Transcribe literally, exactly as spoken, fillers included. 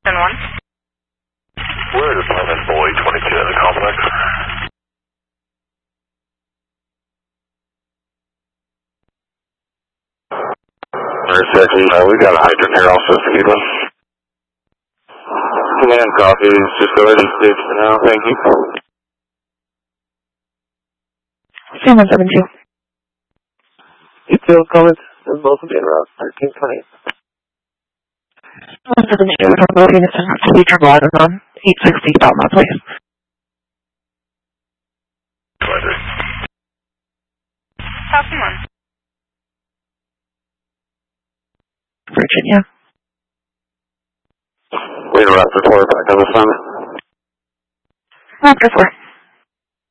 ten one. Where is Lemon Boy twenty-two in the complex? Uh, we got a hydrant here also, speed one. Command copy, just go ahead and stage for now, thank you. Sam one seven two. You two comments, there's both of you around thirteen twenty. one seven two, we're talking about Phoenix and City Triple Island on eight sixty Belmont, please. Falcon one. Virginia. Wait around for four back on the sun. After four.